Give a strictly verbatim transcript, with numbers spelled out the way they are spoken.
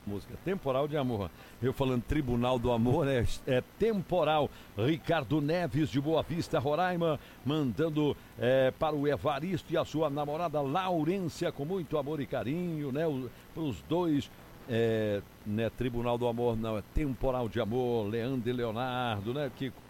música, Temporal de Amor. Eu falando Tribunal do Amor, é, é Temporal. Ricardo Neves de Boa Vista, Roraima, mandando é, para o Evaristo e a sua namorada Laurência, com muito amor e carinho, né? Para os dois, é, né? Tribunal do Amor, não, é Temporal de Amor, Leandro e Leonardo, né? Que